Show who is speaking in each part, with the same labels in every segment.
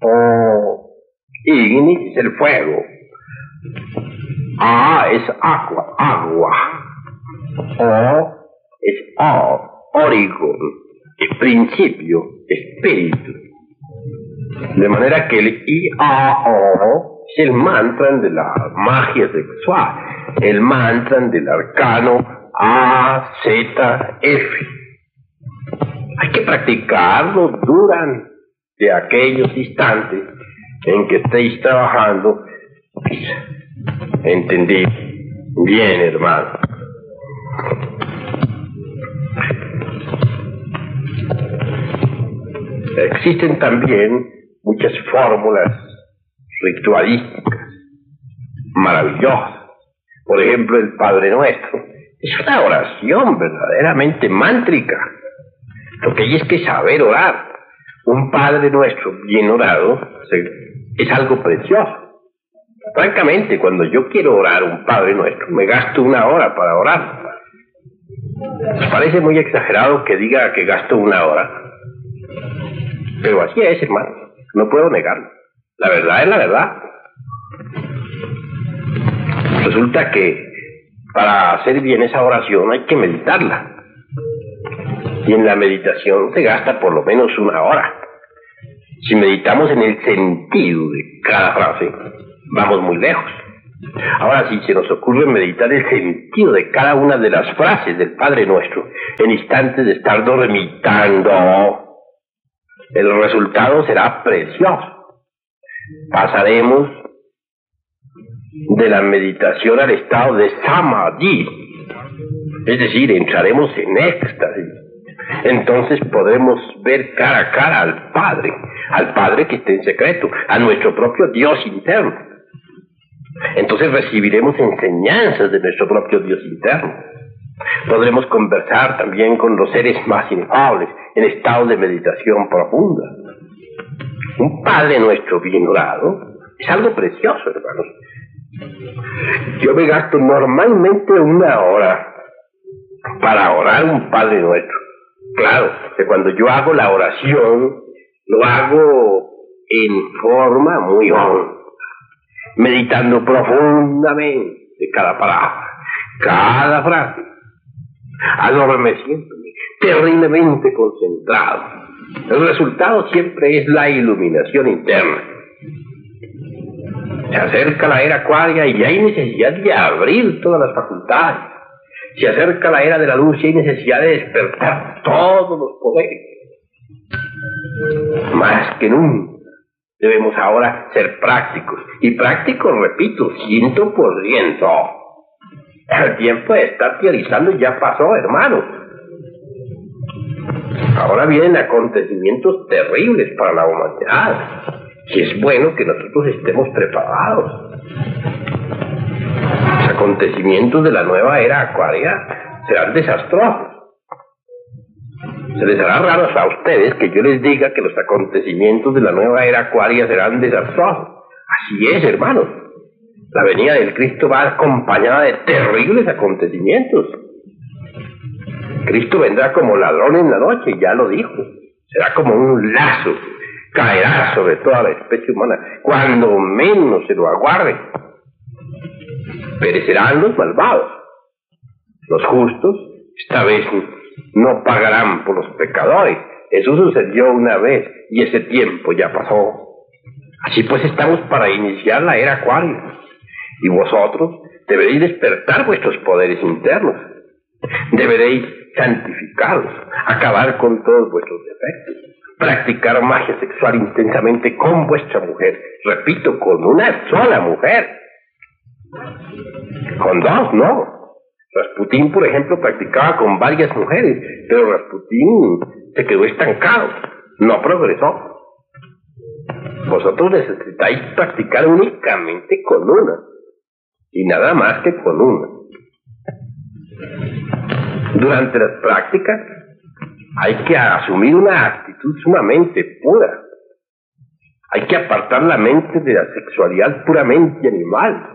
Speaker 1: O ignis es el fuego. A es agua, O es origo, el principio, espíritu. De manera que el IAO es el mantra de la magia sexual, el mantra del arcano AZF. Hay que practicarlo durante aquellos instantes en que estéis trabajando. Entendí bien, hermano. Existen también muchas fórmulas ritualísticas maravillosas. Por ejemplo, el Padre Nuestro es una oración verdaderamente mántrica. Lo que hay es que saber orar. Un Padre Nuestro bien orado es algo precioso. Francamente, cuando yo quiero orar un Padre Nuestro, me gasto 1 hora para orar. ¿Les parece muy exagerado que diga que gasto 1 hora? Pero así es, hermano. No puedo negarlo. La verdad es la verdad. Resulta que para hacer bien esa oración hay que meditarla. Y en la meditación se gasta por lo menos 1 hora. Si meditamos en el sentido de cada frase, vamos muy lejos. Ahora, si se nos ocurre meditar el sentido de cada una de las frases del Padre Nuestro en instantes de estar dormitando, el resultado será precioso. Pasaremos de la meditación al estado de samadhi, es decir, entraremos en éxtasis. Entonces podremos ver cara a cara al Padre que está en secreto, a nuestro propio Dios interno. Entonces recibiremos enseñanzas de nuestro propio Dios interno. Podremos conversar también con los seres más inefables en estado de meditación profunda. Un Padre Nuestro bien orado es algo precioso, hermanos. Yo me gasto normalmente 1 hora para orar un Padre Nuestro. Claro, que cuando yo hago la oración, lo hago en forma muy honda, meditando profundamente cada palabra, cada frase, adormeciéndome, terriblemente concentrado. El resultado siempre es la iluminación interna. Se acerca la era acuaria y hay necesidad de abrir todas las facultades. Se acerca la era de la luz y hay necesidad de despertar todos los poderes. Más que nunca debemos ahora ser prácticos. Y prácticos, repito, 100%. El tiempo de estar teorizando ya pasó, hermano. Ahora vienen acontecimientos terribles para la humanidad. Y es bueno que nosotros estemos preparados. Los acontecimientos de la nueva era acuaria serán desastrosos. Se les hará raro a ustedes que yo les diga que los acontecimientos de la nueva era acuaria serán desastrosos. Así es, hermanos. La venida del Cristo va acompañada de terribles acontecimientos. Cristo vendrá como ladrón en la noche, ya lo dijo. Será como un lazo. Caerá sobre toda la especie humana cuando menos se lo aguarde. Perecerán los malvados. Los justos, esta vez, no pagarán por los pecadores. Eso sucedió una vez y ese tiempo ya pasó. Así pues estamos para iniciar la era acuaria. Y vosotros deberéis despertar vuestros poderes internos. Deberéis santificarlos, acabar con todos vuestros defectos. Practicar magia sexual intensamente con vuestra mujer. Repito, con una sola mujer. Con 2, no. Rasputín, por ejemplo, practicaba con varias mujeres, pero Rasputín se quedó estancado, no progresó. Vosotros necesitáis practicar únicamente con una, y nada más que con una. Durante las prácticas hay que asumir una actitud sumamente pura. Hay que apartar la mente de la sexualidad puramente animal.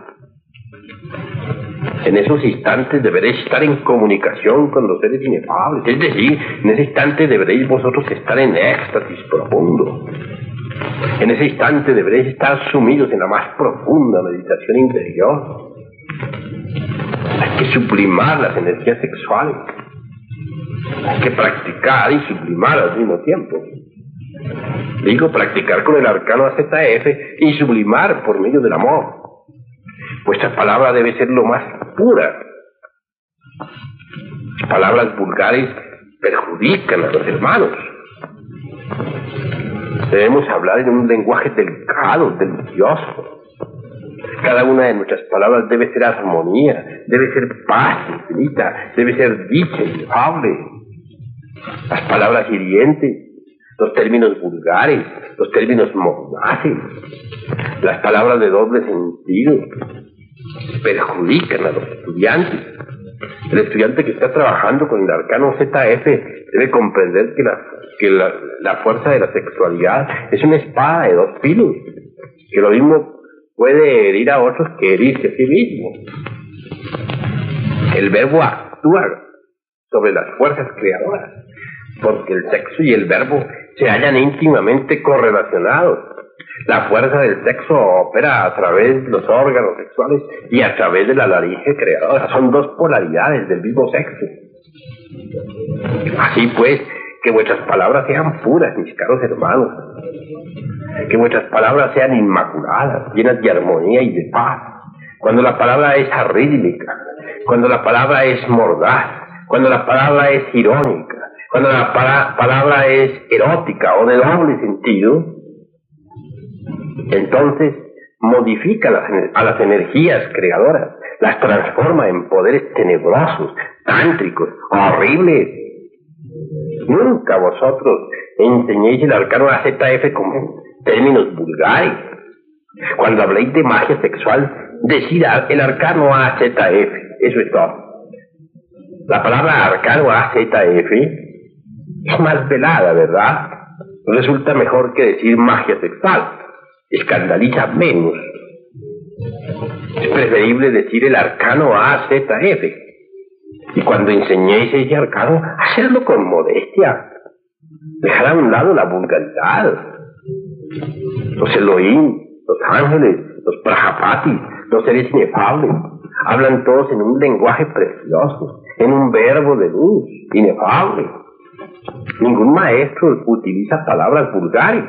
Speaker 1: En esos instantes deberéis estar en comunicación con los seres inefables. Es decir, en ese instante deberéis vosotros estar en éxtasis profundo. En ese instante deberéis estar sumidos en la más profunda meditación interior. Hay que sublimar las energías sexuales. Hay que practicar y sublimar al mismo tiempo. Digo, practicar con el arcano AZF y sublimar por medio del amor. Vuestra palabra debe ser lo más pura. Las palabras vulgares perjudican a los hermanos. Debemos hablar en un lenguaje delicado, delicioso. Cada una de nuestras palabras debe ser armonía, debe ser paz infinita, debe ser dicha inefable. Las palabras hirientes, los términos vulgares, los términos mordaces, las palabras de doble sentido perjudican a los estudiantes. El estudiante que está trabajando con el arcano ZF debe comprender que la fuerza de la sexualidad es una espada de dos filos, que lo mismo puede herir a otros que herirse a sí mismo. El verbo actúa sobre las fuerzas creadoras, porque el sexo y el verbo se hallan íntimamente correlacionados. La fuerza del sexo opera a través de los órganos sexuales y a través de la laringe creadora. Son dos polaridades del mismo sexo. Así pues, que vuestras palabras sean puras, mis caros hermanos. Que vuestras palabras sean inmaculadas, llenas de armonía y de paz. Cuando la palabra es arrítmica, cuando la palabra es mordaz, cuando la palabra es irónica, cuando la palabra es erótica o de doble sentido, entonces modifica a las energías creadoras, las transforma en poderes tenebrosos, tántricos, horribles. Nunca vosotros enseñéis el arcano AZF como términos vulgares. Cuando habléis de magia sexual, decid el arcano AZF, eso es todo. La palabra arcano AZF es más velada, ¿verdad? Resulta mejor que decir magia sexual. Escandaliza menos. Es preferible decir el arcano AZF. Y cuando enseñéis ese arcano, hacerlo con modestia. Dejar a un lado la vulgaridad. Los Elohim, los ángeles, los Prajapatis, los seres inefables, hablan todos en un lenguaje precioso, en un verbo de luz, inefable. Ningún maestro utiliza palabras vulgares.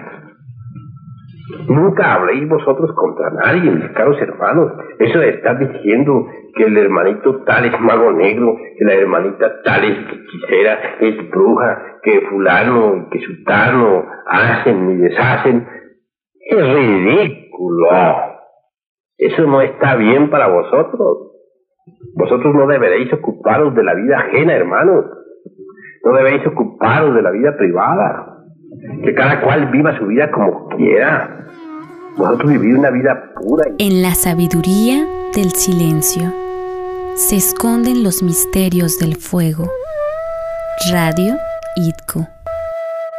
Speaker 1: Nunca habléis vosotros contra nadie, mis caros hermanos. Eso de estar diciendo que el hermanito tal es mago negro, que la hermanita tal es hechicera, es bruja, que fulano y que sutano hacen y deshacen, es ridículo. Eso no está bien para vosotros. Vosotros no deberéis ocuparos de la vida ajena, hermanos. No debéis ocuparos de la vida privada. Que cada cual viva su vida como quiera. Vosotros vivís una vida pura.
Speaker 2: En la sabiduría del silencio se esconden los misterios del fuego. Radio IDCO.